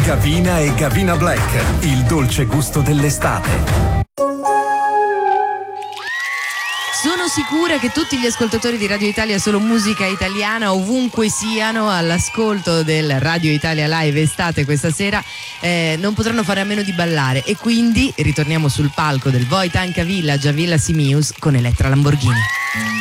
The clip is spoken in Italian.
Gavina e Gavina Black, il dolce gusto dell'estate. Sono sicura che tutti gli ascoltatori di Radio Italia Solo Musica Italiana, ovunque siano all'ascolto del Radio Italia Live Estate questa sera, non potranno fare a meno di ballare, e quindi ritorniamo sul palco del Wojtanka Village a Villa Simius con Elettra Lamborghini.